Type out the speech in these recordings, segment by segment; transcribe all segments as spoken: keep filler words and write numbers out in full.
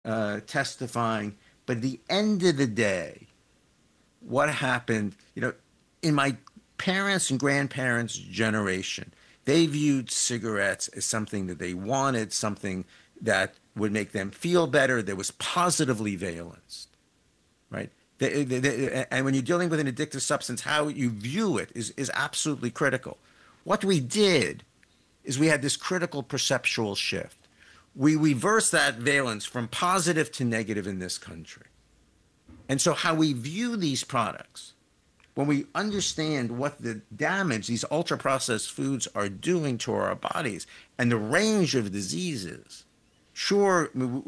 uh, testifying. But at the end of the day, what happened, you know, in my parents' and grandparents' generation, they viewed cigarettes as something that they wanted, something that would make them feel better, that was positively valenced, right? They, they, they, and when you're dealing with an addictive substance, how you view it is, is absolutely critical. What we did is we had this critical perceptual shift. We reversed that valence from positive to negative in this country. And so how we view these products, when we understand what the damage these ultra-processed foods are doing to our bodies and the range of diseases, sure,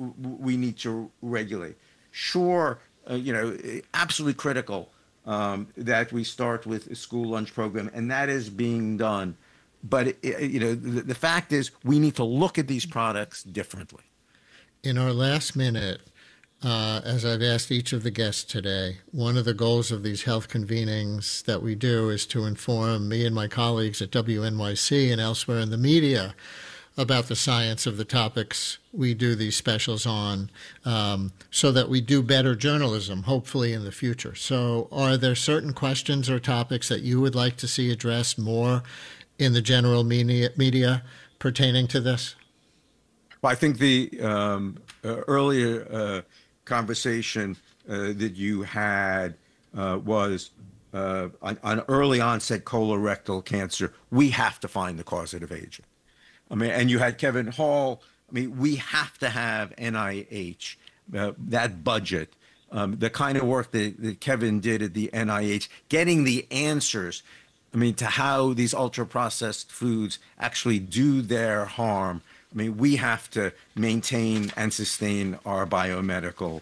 we need to regulate. Sure, uh, you know, absolutely critical um, that we start with a school lunch program, and that is being done. But, you know, the, the fact is we need to look at these products differently. In our last minute, uh, as I've asked each of the guests today, one of the goals of these health convenings that we do is to inform me and my colleagues at W N Y C and elsewhere in the media about the science of the topics we do these specials on, um, so that we do better journalism, hopefully in the future. So are there certain questions or topics that you would like to see addressed more in the general media, media pertaining to this? Well, I think the um, uh, earlier uh, conversation uh, that you had uh, was uh, on, on early onset colorectal cancer. We have to find the causative agent. I mean, and you had Kevin Hall. I mean, we have to have N I H, uh, that budget, um, the kind of work that, that Kevin did at the N I H, getting the answers, I mean, to how these ultra-processed foods actually do their harm. I mean, we have to maintain and sustain our biomedical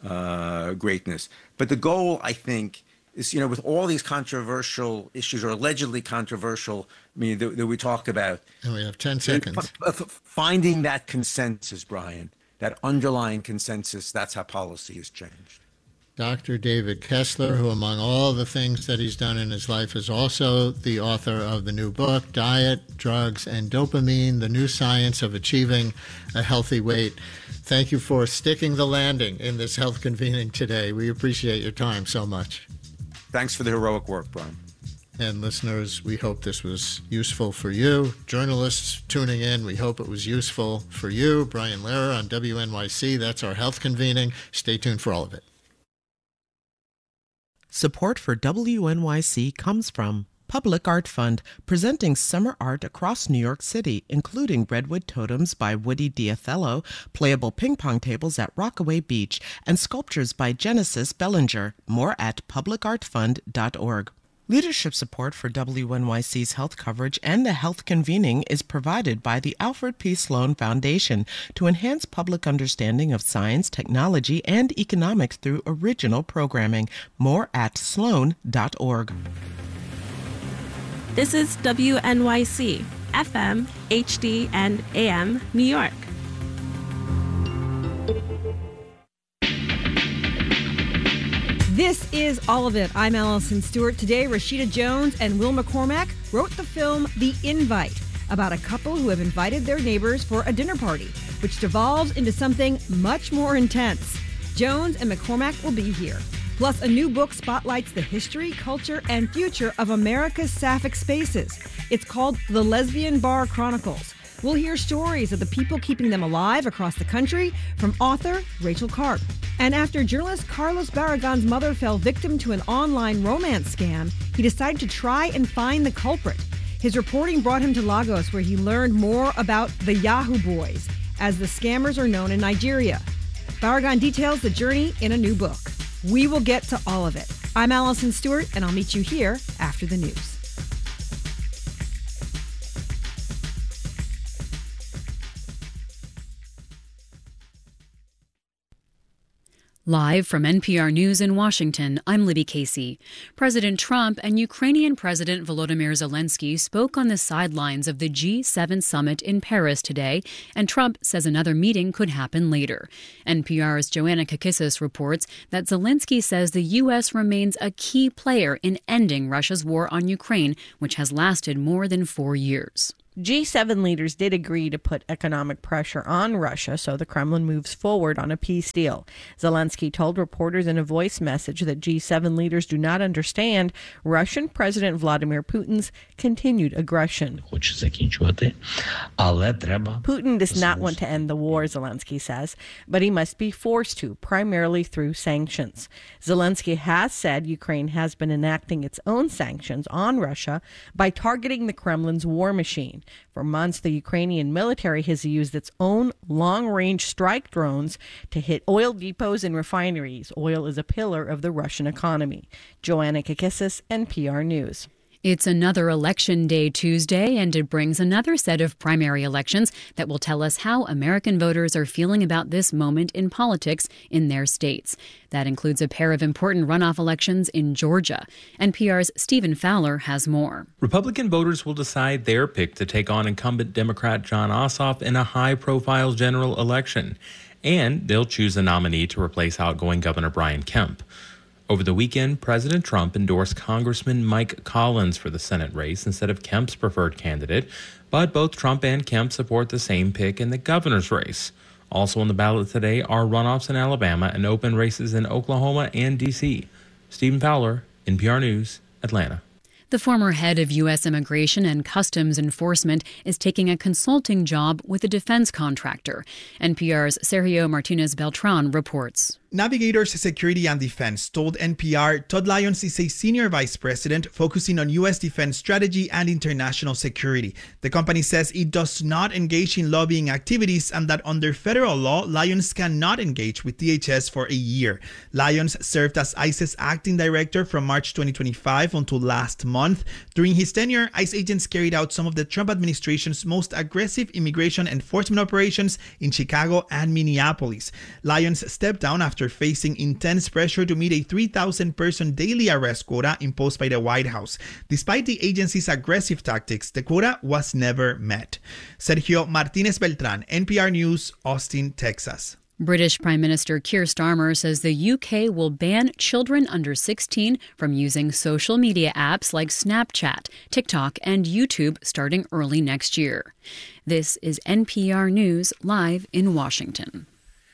uh, greatness. But the goal, I think, is, you know, with all these controversial issues or allegedly controversial, I mean, that, that we talk about. And we have ten seconds. Finding that consensus, Brian, that underlying consensus, that's how policy is changed. Doctor David Kessler, who among all the things that he's done in his life is also the author of the new book, Diet, Drugs, and Dopamine, The New Science of Achieving a Healthy Weight. Thank you for sticking the landing in this health convening today. We appreciate your time so much. Thanks for the heroic work, Brian. And listeners, we hope this was useful for you. Journalists tuning in, we hope it was useful for you. Brian Lehrer on W N Y C, that's our health convening. Stay tuned for all of it. Support for W N Y C comes from Public Art Fund, presenting summer art across New York City, including Redwood Totems by Woody Diothello, playable ping pong tables at Rockaway Beach, and sculptures by Genesis Bellinger. More at public art fund dot org. Leadership support for W N Y C's health coverage and the health convening is provided by the Alfred P. Sloan Foundation to enhance public understanding of science, technology, and economics through original programming. More at sloan dot org. This is W N Y C, F M, H D, and A M, New York. This is All of It. I'm Allison Stewart. Today, Rashida Jones and Will McCormack wrote the film The Invite, about a couple who have invited their neighbors for a dinner party, which devolves into something much more intense. Jones and McCormack will be here. Plus, a new book spotlights the history, culture, and future of America's sapphic spaces. It's called The Lesbian Bar Chronicles. We'll hear stories of the people keeping them alive across the country from author Rachel Karp. And after journalist Carlos Barragan's mother fell victim to an online romance scam, he decided to try and find the culprit. His reporting brought him to Lagos, where he learned more about the Yahoo Boys, as the scammers are known in Nigeria. Barragan details the journey in a new book. We will get to all of it. I'm Allison Stewart, and I'll meet you here after the news. Live from N P R News in Washington, I'm Libby Casey. President Trump and Ukrainian President Volodymyr Zelensky spoke on the sidelines of the G seven summit in Paris today, and Trump says another meeting could happen later. N P R's Joanna Kakissis reports that Zelensky says the U S remains a key player in ending Russia's war on Ukraine, which has lasted more than four years. G seven leaders did agree to put economic pressure on Russia so the Kremlin moves forward on a peace deal. Zelensky told reporters in a voice message that G seven leaders do not understand Russian President Vladimir Putin's continued aggression. Putin does not want to end the war, Zelensky says, but he must be forced to, primarily through sanctions. Zelensky has said Ukraine has been enacting its own sanctions on Russia by targeting the Kremlin's war machine. For months, the Ukrainian military has used its own long-range strike drones to hit oil depots and refineries. Oil is a pillar of the Russian economy. Joanna Kakissis, N P R News. It's another election day Tuesday, and it brings another set of primary elections that will tell us how American voters are feeling about this moment in politics in their states. That includes a pair of important runoff elections in Georgia. N P R's Stephen Fowler has more. Republican voters will decide their pick to take on incumbent Democrat Jon Ossoff in a high-profile general election, and they'll choose a nominee to replace outgoing Governor Brian Kemp. Over the weekend, President Trump endorsed Congressman Mike Collins for the Senate race instead of Kemp's preferred candidate, but both Trump and Kemp support the same pick in the governor's race. Also on the ballot today are runoffs in Alabama and open races in Oklahoma and D C Stephen Fowler, N P R News, Atlanta. The former head of U S Immigration and Customs Enforcement is taking a consulting job with a defense contractor. N P R's Sergio Martinez Beltran reports. Navigators Security and Defense told N P R Todd Lyons is a senior vice president focusing on U S defense strategy and international security. The company says it does not engage in lobbying activities and that under federal law, Lyons cannot engage with D H S for a year. Lyons served as ICE's acting director from March twenty twenty-five until last month. During his tenure, ICE agents carried out some of the Trump administration's most aggressive immigration enforcement operations in Chicago and Minneapolis. Lyons stepped down after facing intense pressure to meet a three thousand person daily arrest quota imposed by the White House. Despite the agency's aggressive tactics, the quota was never met. Sergio Martinez Beltran, N P R News, Austin, Texas. British Prime Minister Keir Starmer says the U K will ban children under sixteen from using social media apps like Snapchat, TikTok, and YouTube starting early next year. This is N P R News live in Washington.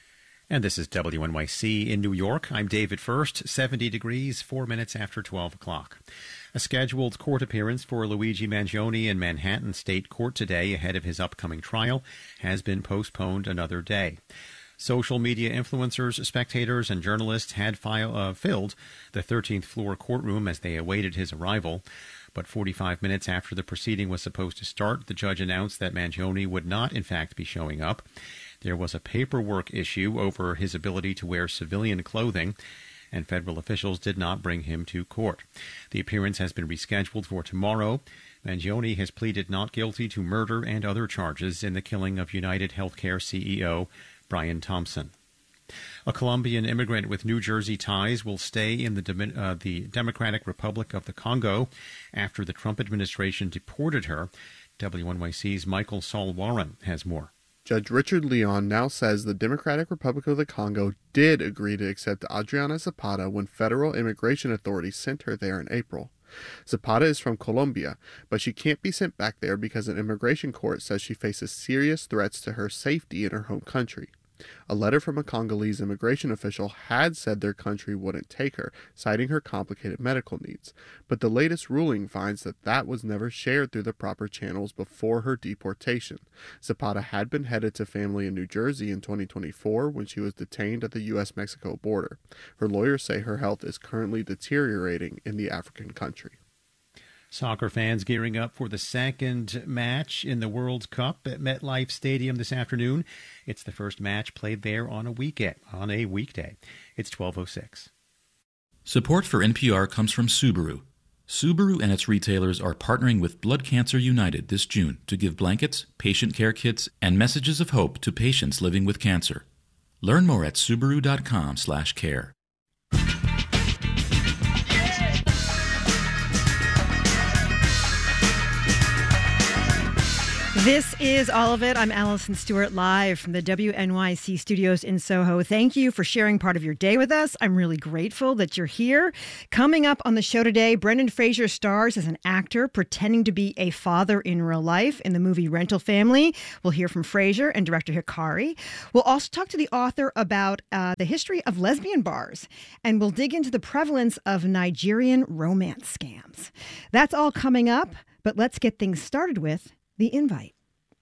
And this is W N Y C in New York. I'm David First, seventy degrees, four minutes after twelve o'clock. A scheduled court appearance for Luigi Mangione in Manhattan State Court today ahead of his upcoming trial has been postponed another day. Social media influencers, spectators, and journalists had file, uh, filled the thirteenth floor courtroom as they awaited his arrival. But forty-five minutes after the proceeding was supposed to start, the judge announced that Mangione would not, in fact, be showing up. There was a paperwork issue over his ability to wear civilian clothing, and federal officials did not bring him to court. The appearance has been rescheduled for tomorrow. Mangione has pleaded not guilty to murder and other charges in the killing of United Healthcare C E O Brian Thompson. A Colombian immigrant with New Jersey ties will stay in the, uh, the Democratic Republic of the Congo after the Trump administration deported her. W N Y C's Michael Saul Warren has more. Judge Richard Leon now says the Democratic Republic of the Congo did agree to accept Adriana Zapata when federal immigration authorities sent her there in April. Zapata is from Colombia, but she can't be sent back there because an immigration court says she faces serious threats to her safety in her home country. A letter from a Congolese immigration official had said their country wouldn't take her, citing her complicated medical needs. But the latest ruling finds that that was never shared through the proper channels before her deportation. Zapata had been headed to family in New Jersey in twenty twenty-four when she was detained at the U S Mexico border. Her lawyers say her health is currently deteriorating in the African country. Soccer fans gearing up for the second match in the World Cup at MetLife Stadium this afternoon. It's the first match played there on a weekend, on a weekday. It's twelve oh six. Support for N P R comes from Subaru. Subaru and its retailers are partnering with Blood Cancer United this June to give blankets, patient care kits, and messages of hope to patients living with cancer. Learn more at Subaru.com slash care. This is All of It. I'm Allison Stewart, live from the W N Y C studios in Soho. Thank you for sharing part of your day with us. I'm really grateful that you're here. Coming up on the show today, Brendan Fraser stars as an actor pretending to be a father in real life in the movie Rental Family. We'll hear from Fraser and director Hikari. We'll also talk to the author about uh, the history of lesbian bars, and we'll dig into the prevalence of Nigerian romance scams. That's all coming up, but let's get things started with The Invite.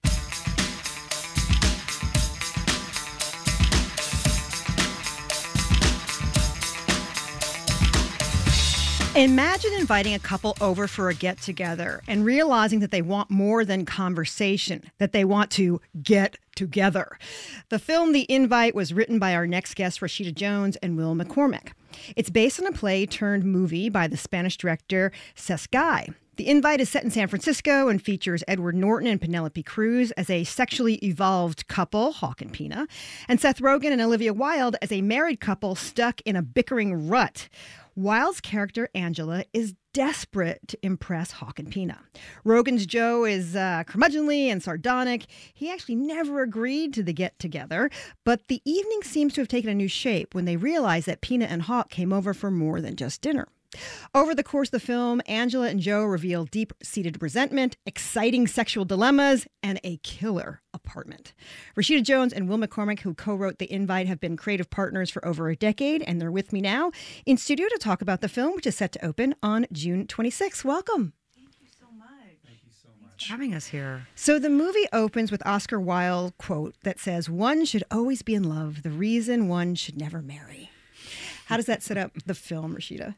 Imagine inviting a couple over for a get-together and realizing that they want more than conversation, that they want to get together. The film The Invite was written by our next guest, Rashida Jones and Will McCormack. It's based on a play turned movie by the Spanish director Cesc Guy. The Invite is set in San Francisco and features Edward Norton and Penelope Cruz as a sexually evolved couple, Hawk and Pina, and Seth Rogen and Olivia Wilde as a married couple stuck in a bickering rut. Wilde's character, Angela, is desperate to impress Hawk and Pina. Rogen's Joe is uh, curmudgeonly and sardonic. He actually never agreed to the get-together, but the evening seems to have taken a new shape when they realize that Pina and Hawk came over for more than just dinner. Over the course of the film, Angela and Joe reveal deep-seated resentment, exciting sexual dilemmas, and a killer apartment. Rashida Jones and Will McCormack, who co-wrote The Invite, have been creative partners for over a decade, and they're with me now in studio to talk about the film, which is set to open on June twenty-sixth. Welcome. Thank you so much. Thank you so much. Thanks for having us here. So the movie opens with Oscar Wilde quote that says, "One should always be in love, the reason one should never marry." How does that set up the film, Rashida?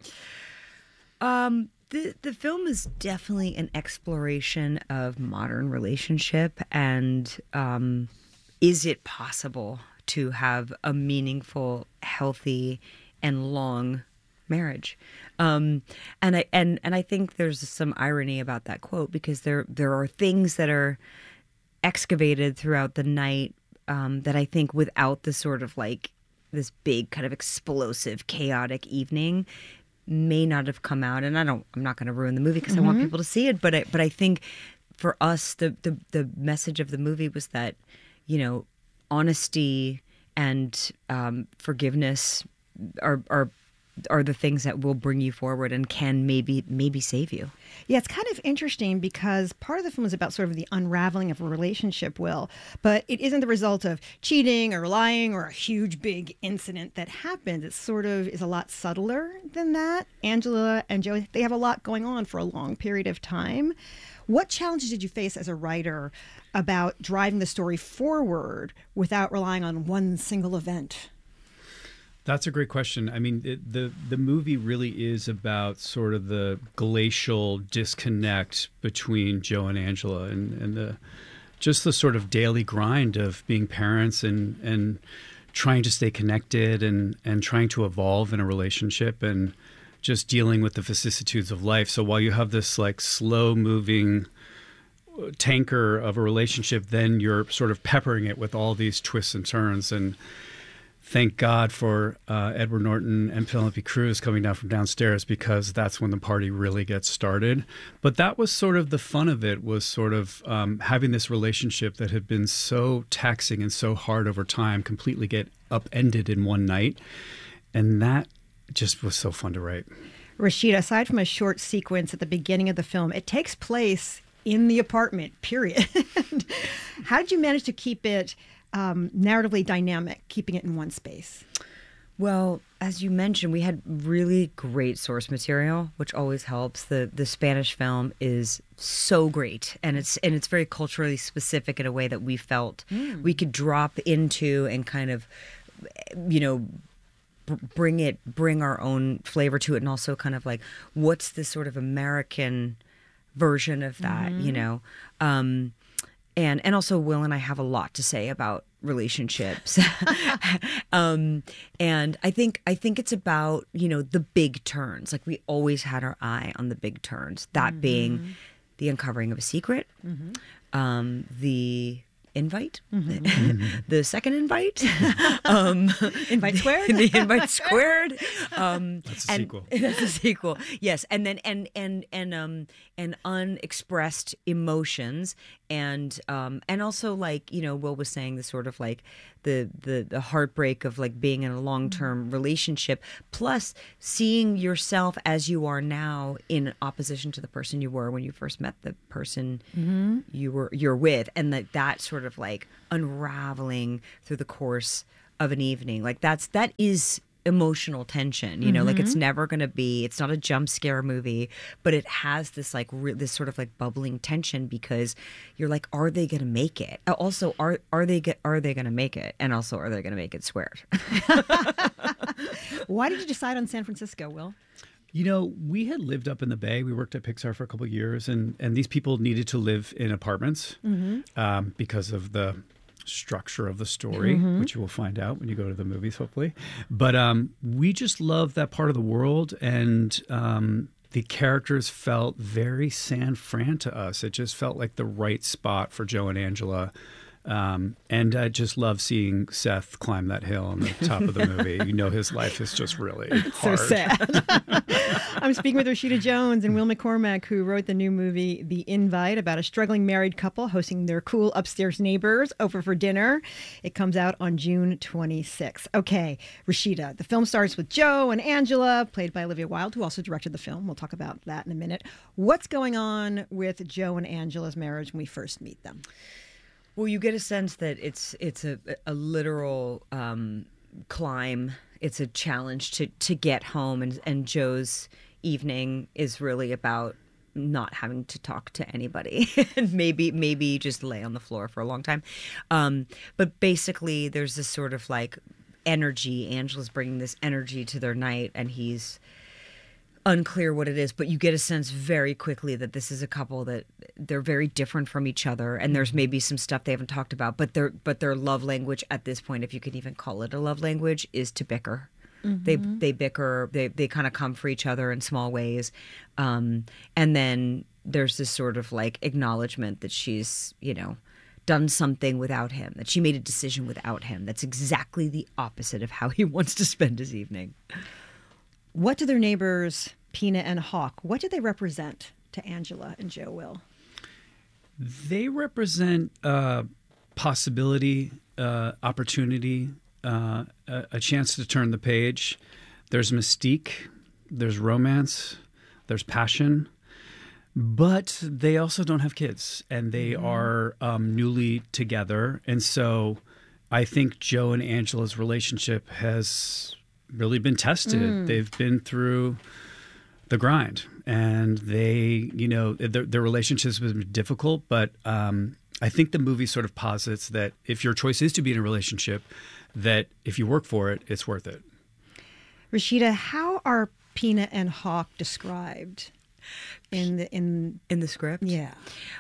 Um, the the film is definitely an exploration of modern relationship and um, is it possible to have a meaningful, healthy, and long marriage? Um, and I and and I think there's some irony about that quote because there there are things that are excavated throughout the night um, that I think without the sort of like this big kind of explosive, chaotic evening may not have come out. And I don't, I'm not going to ruin the movie because mm-hmm. I want people to see it. But I, but I think for us, the, the, the message of the movie was that, you know, honesty and um, forgiveness are, are, are the things that will bring you forward and can maybe, maybe save you. Yeah, it's kind of interesting because part of the film is about sort of the unraveling of a relationship, Will, but it isn't the result of cheating or lying or a huge big incident that happened. It sort of is a lot subtler than that. Angela and Joe, they have a lot going on for a long period of time. What challenges did you face as a writer about driving the story forward without relying on one single event? That's a great question. I mean, it, the the movie really is about sort of the glacial disconnect between Joe and Angela, and, and the just the sort of daily grind of being parents and and trying to stay connected and and trying to evolve in a relationship and just dealing with the vicissitudes of life. So while you have this like slow moving tanker of a relationship, then you're sort of peppering it with all these twists and turns. And thank God for uh, Edward Norton and Penelope Cruz coming down from downstairs because that's when the party really gets started. But that was sort of the fun of it, was sort of um, having this relationship that had been so taxing and so hard over time completely get upended in one night. And that just was so fun to write. Rashida, aside from a short sequence at the beginning of the film, it takes place in the apartment, period. How did you manage to keep it Um, narratively dynamic, keeping it in one space? Well, as you mentioned, we had really great source material, which always helps. The the Spanish film is so great, and it's and it's very culturally specific in a way that we felt mm. we could drop into and kind of, you know, b- bring it, bring our own flavor to it, and also kind of like, what's the sort of American version of that, mm-hmm. you know? Um, And and also Will and I have a lot to say about relationships. um, and I think I think it's about, you know, the big turns. Like we always had our eye on the big turns, that mm-hmm. being the uncovering of a secret, mm-hmm. um, the invite, Mm-hmm. the second invite, um, Invite squared, the invite squared. Um, That's a and, sequel. That's a sequel. Yes, and then and and and um and unexpressed emotions, and um and also like you know Will was saying the sort of like the the the heartbreak of like being in a long term relationship, plus seeing yourself as you are now in opposition to the person you were when you first met the person Mm-hmm. you were you're with, and that that sort of like unraveling through the course of an evening, like that's that is emotional tension, you know, like it's Mm-hmm. never going to be, it's not a jump scare movie, but it has this like re- this sort of like bubbling tension because you're like, are they going to make it? Uh, Also, are are they get are they going to make it? And also, are they going to make it squared? Why did you decide on San Francisco, Will? You know, we had lived up in the Bay. We worked at Pixar for a couple of years, and, and these people needed to live in apartments Mm-hmm. um, because of the structure of the story, Mhm. which you will find out when you go to the movies, hopefully. But um, we just love that part of the world, and um, the characters felt very San Fran to us. It just felt like the right spot for Joe and Angela. Um, and I just love seeing Seth climb that hill on the top of the movie. You know, his life is just really So hard. sad. I'm speaking with Rashida Jones and Will McCormack, who wrote the new movie The Invite, about a struggling married couple hosting their cool upstairs neighbors over for dinner. It comes out on June twenty-sixth. Okay, Rashida, the film starts with Joe and Angela, played by Olivia Wilde, who also directed the film. We'll talk about that in a minute. What's going on with Joe and Angela's marriage when we first meet them? Well, you get a sense that it's it's a a literal um, climb. It's a challenge to to get home, and and Joe's evening is really about not having to talk to anybody and maybe maybe just lay on the floor for a long time. Um, but basically, there's this sort of like energy. Angela's bringing this energy to their night, and he's unclear what it is, but you get a sense very quickly that this is a couple that they're very different from each other, and there's maybe some stuff they haven't talked about, but their but their love language at this point, if you could even call it a love language, is to bicker. Mm-hmm. They they bicker. They they kind of come for each other in small ways, um, and then there's this sort of like acknowledgement that she's you know done something without him, that she made a decision without him. That's exactly the opposite of how he wants to spend his evening. What do their neighbors, Peanut and Hawk, what do they represent to Angela and Joe, Will? They represent uh, possibility, uh, opportunity, uh, a, a chance to turn the page. There's mystique, there's romance, there's passion, but they also don't have kids, and they mm-hmm. are um, newly together. And so I think Joe and Angela's relationship has really been tested. Mm. They've been through the grind, and they, you know, their, their relationships have been difficult, but um, I think the movie sort of posits that if your choice is to be in a relationship, that if you work for it, it's worth it. Rashida, how are Peanut and Hawk described in the in in the script? Yeah.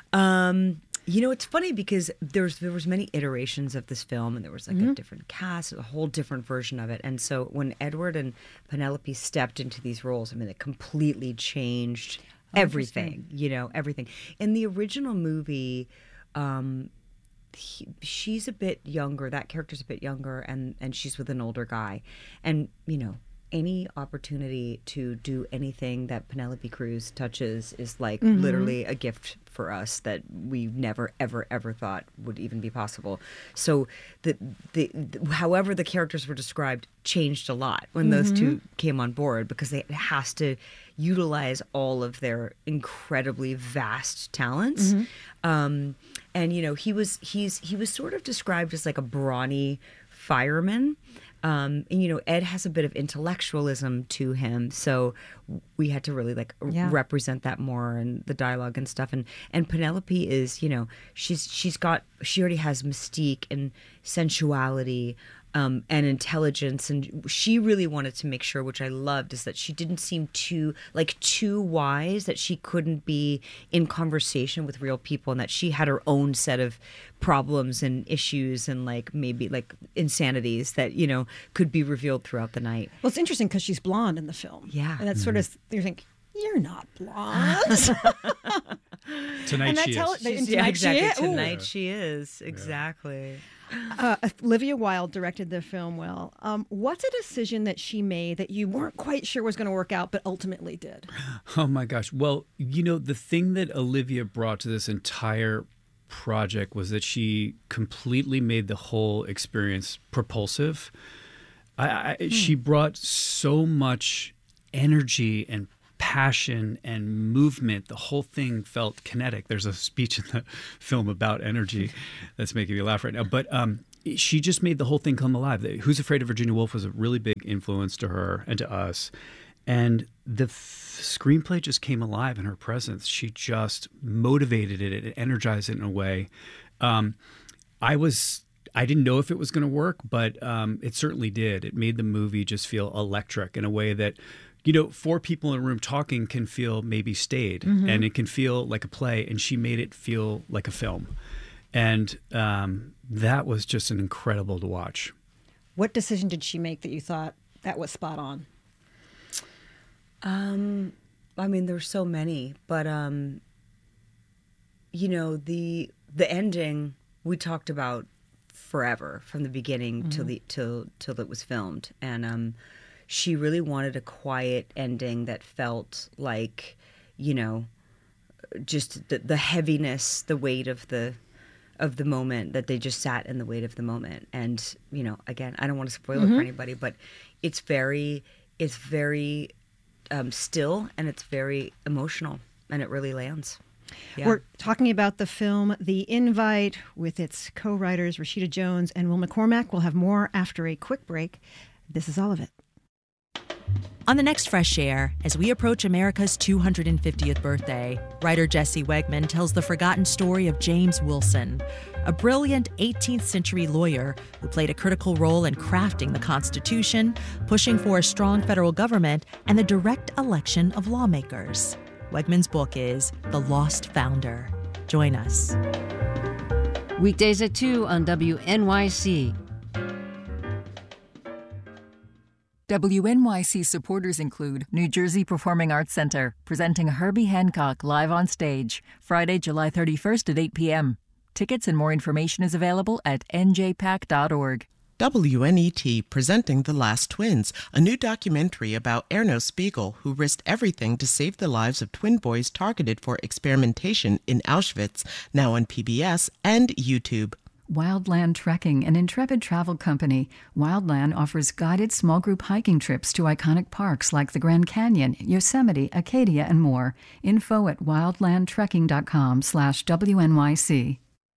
Um, You know, it's funny because there's there was many iterations of this film, and there was like mm-hmm. a different cast, a whole different version of it. And so when Edward and Penelope stepped into these roles, I mean, it completely changed oh, everything. You know, everything. In the original movie, um, he, she's a bit younger. That character's a bit younger, and and she's with an older guy, and you know. Any opportunity to do anything that Penelope Cruz touches is like mm-hmm. literally a gift for us that we never, ever, ever thought would even be possible. So the, the, the however the characters were described changed a lot when mm-hmm. those two came on board, because they, it has to utilize all of their incredibly vast talents. Mm-hmm. Um, and you know, he was he's he was sort of described as like a brawny fireman. Um, and, you know, Ed has a bit of intellectualism to him, so we had to really like yeah. represent that more in the dialogue and stuff. And and Penelope is, you know, she's she's got she already has mystique and sensuality. Um, and intelligence, and she really wanted to make sure, which I loved, is that she didn't seem too like too wise, that she couldn't be in conversation with real people, and that she had her own set of problems and issues and like maybe like insanities that you know could be revealed throughout the night. Well, it's interesting because she's blonde in the film, yeah, and that's mm-hmm. sort of you think you're not blonde. Tonight And she that's how- is. the- She's- Tonight yeah, She exactly. Is. Ooh. Tonight she is. Exactly. Uh, Olivia Wilde directed the film well. Um, what's a decision that she made that you weren't quite sure was going to work out, but ultimately did? Oh my gosh. Well, you know, the thing that Olivia brought to this entire project was that she completely made the whole experience propulsive. I, I, Hmm. She brought so much energy and passion and movement. The whole thing felt kinetic. There's a speech in the film about energy that's making me laugh right now. But um, she just made the whole thing come alive. Who's Afraid of Virginia Woolf was a really big influence to her and to us. And the f- screenplay just came alive in her presence. She just motivated it and energized it in a way. Um, I was... I didn't know if it was going to work, but um, it certainly did. It made the movie just feel electric in a way that, you know, four people in a room talking can feel maybe stayed, Mhm. and it can feel like a play, and she made it feel like a film. And um, that was just an incredible to watch. What decision did she make that you thought that was spot on? Um, I mean, there's so many, but um, you know, the the ending we talked about forever from the beginning till Mhm. the till till it was filmed, and um, she really wanted a quiet ending that felt like, you know, just the the heaviness, the weight of the of the moment, that they just sat in the weight of the moment. And, you know, again, I don't want to spoil it Mhm. for anybody, but it's very it's very um, still, and it's very emotional, and it really lands. Yeah. We're talking about the film The Invite with its co-writers Rashida Jones and Will McCormack. We'll have more after a quick break. This is all of it. On the next Fresh Air, as we approach America's two hundred fiftieth birthday, writer Jesse Wegman tells the forgotten story of James Wilson, a brilliant eighteenth century lawyer who played a critical role in crafting the Constitution, pushing for a strong federal government, and the direct election of lawmakers. Wegman's book is The Lost Founder. Join us. Weekdays at two on W N Y C. W N Y C supporters include New Jersey Performing Arts Center, presenting Herbie Hancock live on stage, Friday, July thirty-first at eight p.m. Tickets and more information is available at N J P A C dot org. W N E T presenting The Last Twins, a new documentary about Erno Spiegel, who risked everything to save the lives of twin boys targeted for experimentation in Auschwitz, now on P B S and YouTube. Wildland Trekking, an intrepid travel company. Wildland offers guided small group hiking trips to iconic parks like the Grand Canyon, Yosemite, Acadia, and more. Info at wildlandtrekking.com slash WNYC.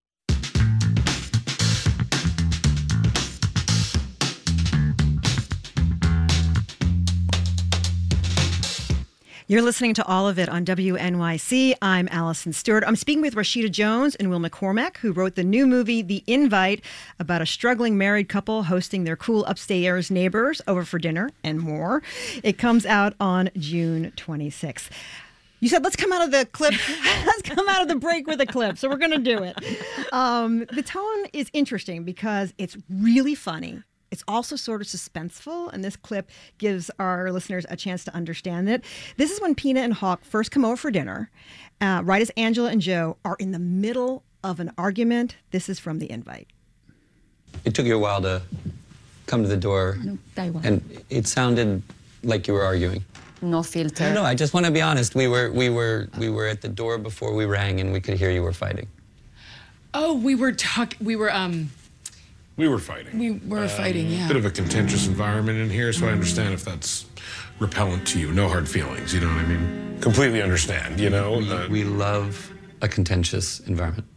You're listening to all of it on W N Y C. I'm Allison Stewart. I'm speaking with Rashida Jones and Will McCormack, who wrote the new movie, The Invite, about a struggling married couple hosting their cool upstairs neighbors over for dinner and more. It comes out on June twenty-sixth. You said, let's come out of the clip. Let's come out of the break with a clip. So we're going to do it. Um, the tone is interesting because it's really funny. It's also sort of suspenseful, and this clip gives our listeners a chance to understand it. This is when Peanut and Hawk first come over for dinner, uh, right as Angela and Joe are in the middle of an argument. This is from The Invite. It took you a while to come to the door, No, Taiwan. and it sounded like you were arguing. No filter. No, I just want to be honest. We were, we were, we were at the door before we rang, and we could hear you were fighting. Oh, we were talking. We were um. We were fighting. We were Um, fighting. Yeah. Bit of a contentious environment in here, so I understand if that's repellent to you. No hard feelings. You know what I mean? Completely understand. You know. We, uh, we love a contentious environment.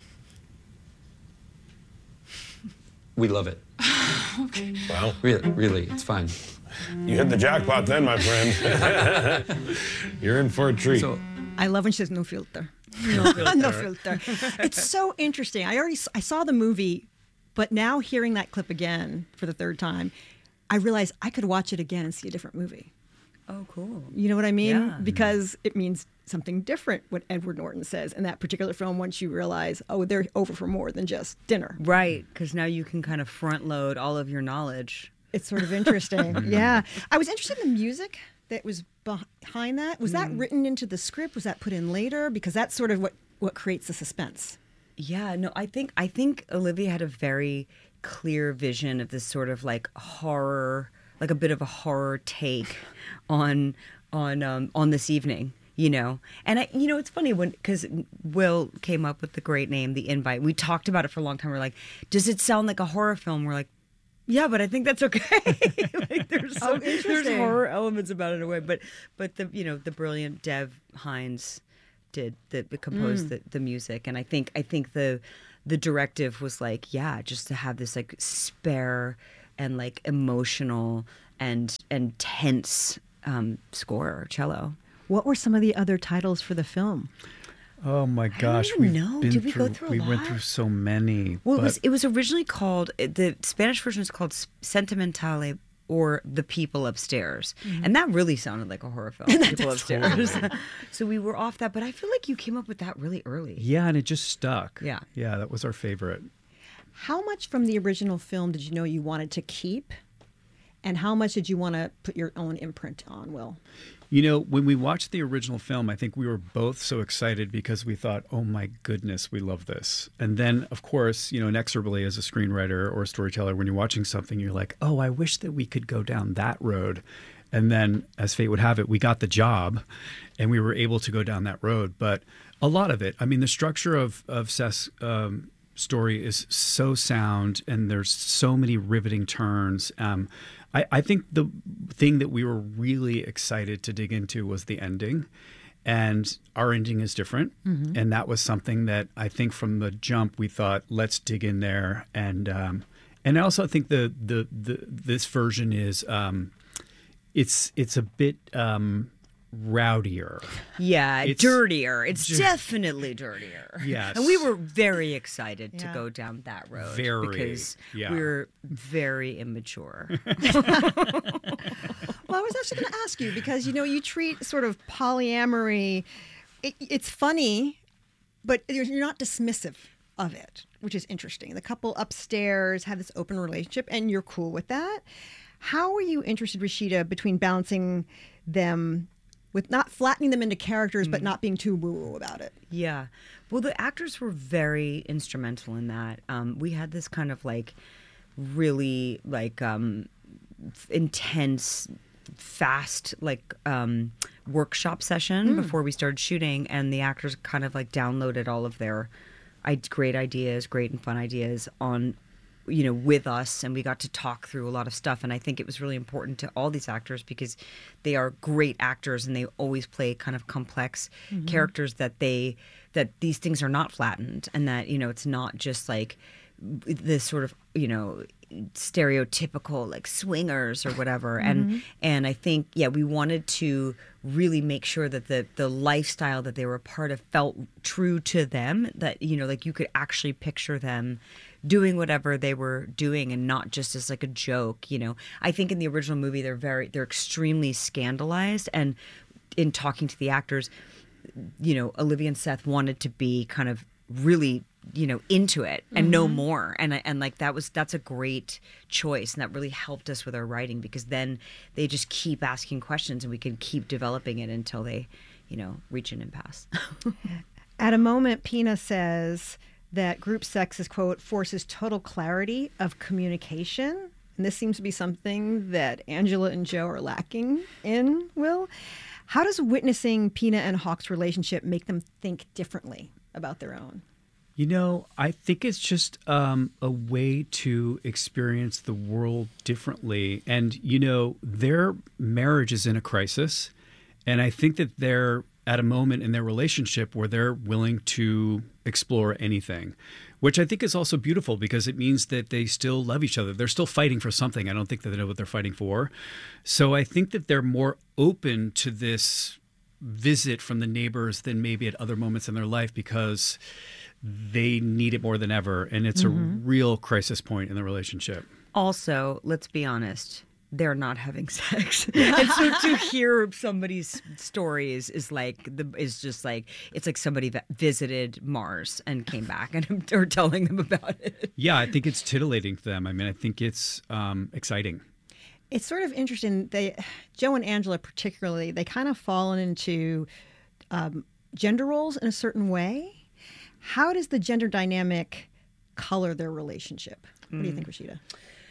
We love it. Okay. Well, really, really, it's fine. You hit the jackpot then, my friend. You're in for a treat. So, I love when she says no filter. No filter. No filter. It's so interesting. I already I saw the movie, but now hearing that clip again for the third time, I realized I could watch it again and see a different movie. Oh, cool. You know what I mean? Yeah. Because it means something different what Edward Norton says in that particular film once you realize, oh, they're over for more than just dinner. Right, because now you can kind of front load all of your knowledge. It's sort of interesting. Yeah. I was interested in the music that was behind that. Was that written into the script? Was that put in later? Because that's sort of what what creates the suspense. Yeah, no, I think I think Olivia had a very clear vision of this sort of like horror, like a bit of a horror take on on um, on this evening, you know. And I, you know, it's funny when because Will came up with the great name, The Invite. We talked about it for a long time. We're like, does it sound like a horror film? We're like, yeah, but I think that's okay. Like there's Oh, some, there's interesting. horror elements about it in a way, but but the you know the brilliant Dev Hines did the, the composed Mm. the, the music, and I think I think the the directive was like, yeah, just to have this like spare and like emotional and and tense um, score or cello. What were some of the other titles for the film? Oh my gosh, even we've know. been Did we through, go through a we went lot? through so many. Well, it but- was it was originally called the Spanish version is called Sentimentale or The People Upstairs, Mhm. and that really sounded like a horror film. People Upstairs. So we were off that, but I feel like you came up with that really early. yeah, and it just stuck. Yeah. Yeah, that was our favorite. How much from the original film did you know you wanted to keep? And how much did you want to put your own imprint on, Will? You know, when we watched the original film, I think we were both so excited because we thought, oh my goodness, we love this. And then, of course, you know, inexorably as a screenwriter or a storyteller, when you're watching something, you're like, oh, I wish that we could go down that road. And then, as fate would have it, we got the job and we were able to go down that road. But a lot of it, I mean, the structure of, of Seth's um, story is so sound and there's so many riveting turns. Um, I, I think the thing that we were really excited to dig into was the ending. And our ending is different. Mhm. And that was something that I think from the jump we thought, let's dig in there. And um, and I also think the, the the this version is um, it's it's a bit um, rowdier. Yeah, It's- dirtier. It's Ju- definitely dirtier. Yes. And we were very excited to Yeah. go down that road Very, because yeah. we were very immature. Well, I was actually going to ask you because, you know, you treat sort of polyamory, it, it's funny, but you're you're not dismissive of it, which is interesting. The couple upstairs have this open relationship and you're cool with that. How are you interested, Rashida, between balancing them with not flattening them into characters, but not being too woo-woo about it? Yeah. Well, the actors were very instrumental in that. Um, we had this kind of like really like um, f- intense, fast like um, workshop session Mm. before we started shooting, and the actors kind of like downloaded all of their I- great ideas, great and fun ideas on you know, with us, and we got to talk through a lot of stuff. And I think it was really important to all these actors because they are great actors and they always play kind of complex Mhm. characters that they, that these things are not flattened and that, you know, it's not just like this sort of, you know, stereotypical like swingers or whatever. Mhm. And, and I think, yeah, we wanted to really make sure that the, the lifestyle that they were a part of felt true to them, that, you know, like you could actually picture them doing whatever they were doing and not just as like a joke. You know, I think in the original movie, they're very, they're extremely scandalized. And in talking to the actors, you know, Olivia and Seth wanted to be kind of really, you know, into it and know Mhm. more. And, I- and like, that was, that's a great choice. And that really helped us with our writing because then they just keep asking questions and we can keep developing it until they, you know, reach an impasse. At a moment, Pina says that group sex is, quote, forces total clarity of communication. And this seems to be something that Angela and Joe are lacking in, Will. How does witnessing Pina and Hawk's relationship make them think differently about their own? You know, I think it's just um, a way to experience the world differently. And, you know, their marriage is in a crisis. And I think that they're at a moment in their relationship where they're willing to explore anything, which I think is also beautiful because it means that they still love each other. They're still fighting for something. I don't think that they know what they're fighting for. So I think that they're more open to this visit from the neighbors than maybe at other moments in their life because they need it more than ever. And it's Mhm. a real crisis point in the relationship. Also, let's be honest, they're not having sex. And so to hear somebody's stories is like the is just like it's like somebody that visited Mars and came back and are telling them about it. Yeah, I think it's tittillating to them. I mean, I think it's um, exciting. It's sort of interesting. They, Joe and Angela particularly, they kind of fallen into um, gender roles in a certain way. How does the gender dynamic color their relationship? What do you think, Rashida?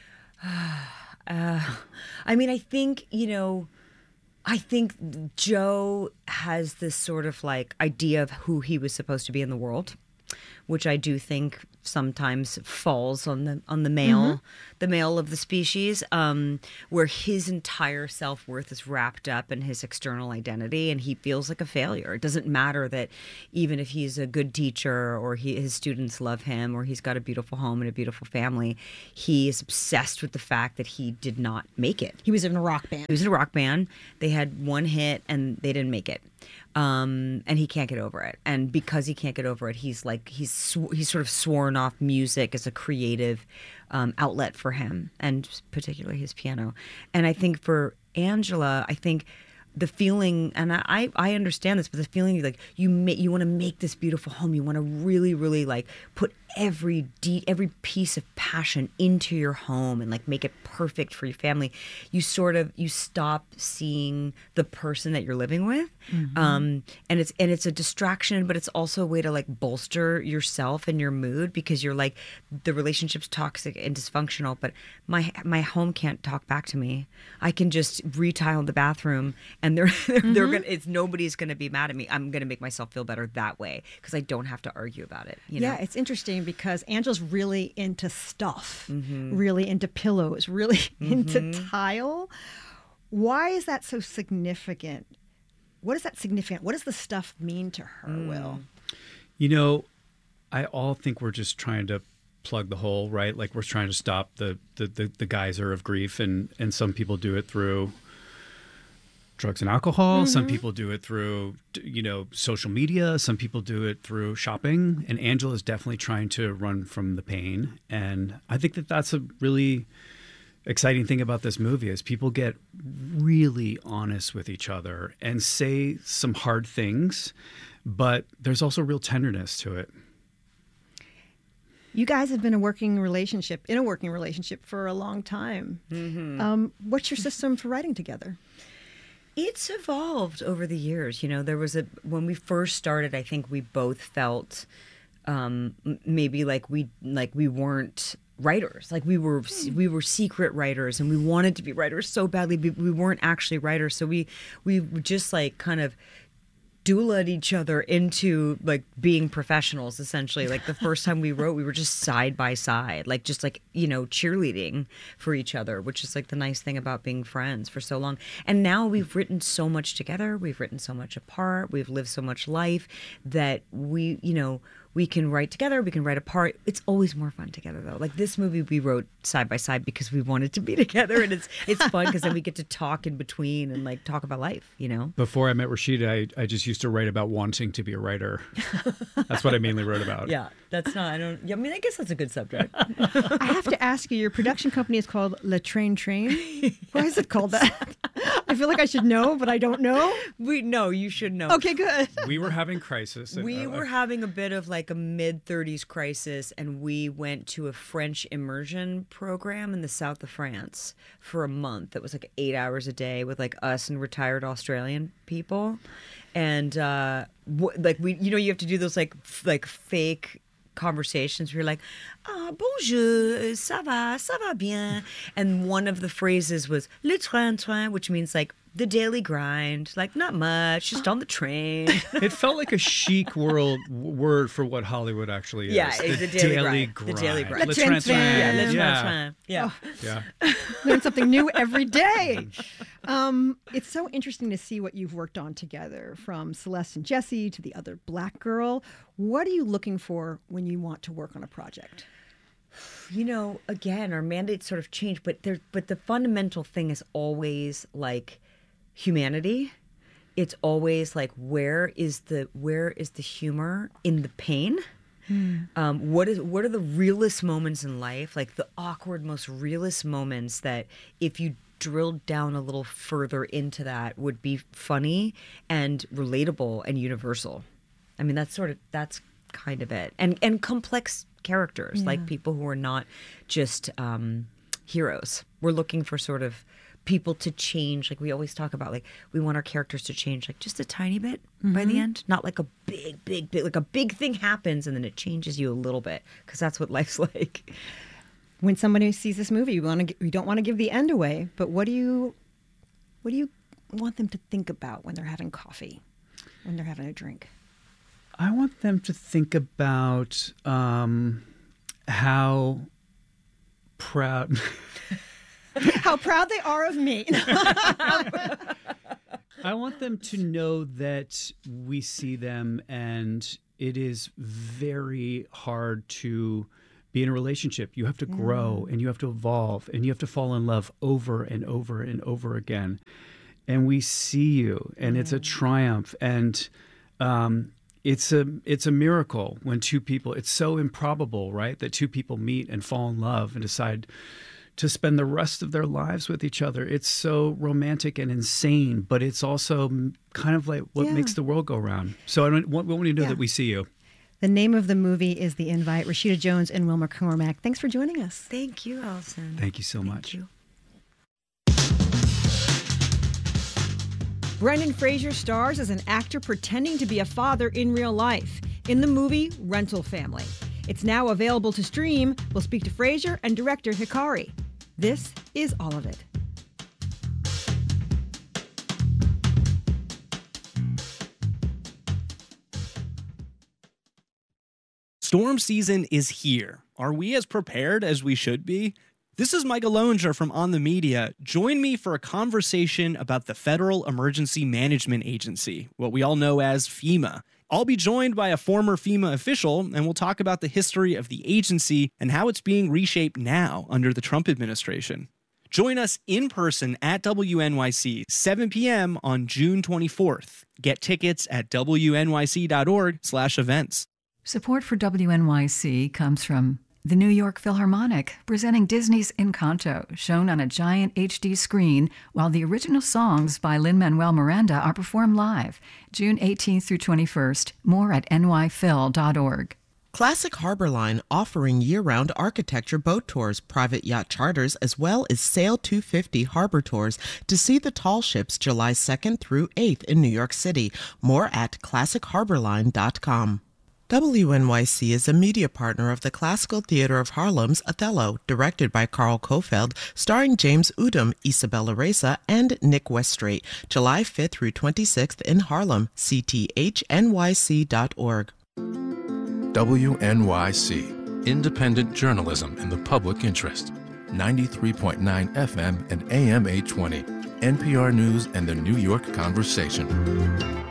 Uh, I mean, I think, you know, I think Joe has this sort of like idea of who he was supposed to be in the world, which I do think sometimes falls on the on the male, Mm-hmm. the male of the species, um, where his entire self-worth is wrapped up in his external identity, and he feels like a failure. It doesn't matter that even if he's a good teacher or he, his students love him or he's got a beautiful home and a beautiful family, he is obsessed with the fact that he did not make it. He was in a rock band. He was in a rock band. They had one hit and they didn't make it. Um, and he can't get over it. And because he can't get over it, he's like he's sw- he's sort of sworn off music as a creative um, outlet for him, and particularly his piano. And I think for Angela, I think the feeling, and I I understand this, but the feeling like you ma- you want to make this beautiful home, you want to really really like put every de- every piece of passion into your home and like make it perfect for your family. You sort of you stop seeing the person that you're living with, Mm-hmm. um, and it's and it's a distraction, but it's also a way to like bolster yourself and your mood, because you're like the relationship's toxic and dysfunctional, but my my home can't talk back to me. I can just retile the bathroom, and they're they're, Mm-hmm. they're gonna it's nobody's gonna be mad at me. I'm gonna make myself feel better that way because I don't have to argue about it. You know? Yeah, it's interesting because Angela's really into stuff, Mhm. really into pillows, really into Mhm. tile. Why is that so significant? What is that significant? What does the stuff mean to her, Mm. Will? You know, I all think we're just trying to plug the hole, right? Like we're trying to stop the the, the, the geyser of grief, and, and some people do it through drugs and alcohol. Some Mhm. people do it through, you know, social media. Some people do it through shopping. And Angela is definitely trying to run from the pain. And I think that that's a really exciting thing about this movie is people get really honest with each other and say some hard things, but there's also real tenderness to it. You guys have been a working relationship, in a working relationship for a long time. Mhm. Um, what's your system for writing together? It's evolved over the years. You know, there was a when we first started, I think we both felt um, m- maybe like we like we weren't writers. Like we were we were secret writers, and we wanted to be writers so badly, but we weren't actually writers. So we we just like kind of doulaed each other into like being professionals, essentially. Like the first time we wrote, we were just side by side, like just like, you know, cheerleading for each other, which is like the nice thing about being friends for so long. And now we've written so much together, we've written so much apart, we've lived so much life that we, you know, we can write together, we can write apart. It's always more fun together though. Like this movie we wrote side by side because we wanted to be together, and it's it's fun because then we get to talk in between and like talk about life, you know? Before I met Rashida, I, I just used to write about wanting to be a writer. That's what I mainly wrote about. Yeah, that's not, I don't, I mean, I guess that's a good subject. I have to ask you, your production company is called Le Train Train. Why is it called that? I feel like I should know, but I don't know. We no, you should know. Okay, good. We were having crisis. and, We uh, were having a bit of like a mid thirties crisis, and we went to a French immersion program in the south of France for a month. It was like eight hours a day with like us and retired Australian people. And uh, w- like we, you know, you have to do those like f- like fake conversations where you're like, ah, bonjour, ça va, ça va bien. And one of the phrases was le train train, which means like the daily grind, like not much, just on the train. It felt like a chic world word for what Hollywood actually is. Yeah, it's the daily grind. The daily grind. Le Le train train train. train. Le train Yeah. train. Yeah. Yeah. Learn something new every day. Um, it's so interesting to see what you've worked on together, from Celeste and Jesse to the other black girl. What are you looking for when you want to work on a project? You know, again, our mandates sort of change, but there, but the fundamental thing is always like humanity. It's always like where is the where is the humor in the pain? Um, what is what are the realest moments in life, like the awkward, most realist moments that if you drilled down a little further into that would be funny and relatable and universal. I mean, that's sort of that's kind of it, and and complex characters, Yeah. like people who are not just um, heroes. We're looking for sort of people to change. Like we always talk about, like we want our characters to change like just a tiny bit by Mhm. the end, not like a big, big, big, like a big thing happens and then it changes you a little bit, because that's what life's like. When somebody sees this movie, you want to you don't want to give the end away, but what do you what do you want them to think about when they're having coffee, when they're having a drink? I want them to think about um, how proud. How proud they are of me. I want them to know that we see them, and it is very hard to be in a relationship. You have to grow Mm. and you have to evolve and you have to fall in love over and over and over again. And we see you, and it's a triumph. And um, it's a it's a miracle when two people. It's so improbable, right, that two people meet and fall in love and decide to spend the rest of their lives with each other. It's so romantic and insane, but it's also kind of like what Yeah. makes the world go round. So I don't, want, want you to know Yeah. that we see you. The name of the movie is The Invite. Rashida Jones and Will McCormack, thanks for joining us. Thank you, Allison. Thank you so much. you. Brendan Fraser stars as an actor pretending to be a father in real life in the movie Rental Family. It's now available to stream. We'll speak to Fraser and director Hikari. This is All of It. Storm season is here. Are we as prepared as we should be? This is Michael Loenger from On the Media. Join me for a conversation about the Federal Emergency Management Agency, what we all know as FEMA. I'll be joined by a former FEMA official, and we'll talk about the history of the agency and how it's being reshaped now under the Trump administration. Join us in person at W N Y C, seven p.m. on June twenty-fourth. Get tickets at W N Y C dot org slash events. Support for W N Y C comes from the New York Philharmonic, presenting Disney's Encanto, shown on a giant H D screen, while the original songs by Lin-Manuel Miranda are performed live, June eighteenth through twenty-first. More at N Y phil dot org. Classic Harbor Line offering year-round architecture boat tours, private yacht charters, as well as Sail two fifty harbor tours to see the tall ships July second through eighth in New York City. More at classic harbor line dot com. W N Y C is a media partner of the Classical Theater of Harlem's Othello, directed by Carl Kofeld, starring James Udom, Isabella Reza, and Nick Weststraight, July fifth through twenty-sixth in Harlem. C T H N Y C dot org. W N Y C, independent journalism in the public interest. ninety-three point nine F M and A M eight twenty. N P R News and the New York Conversation.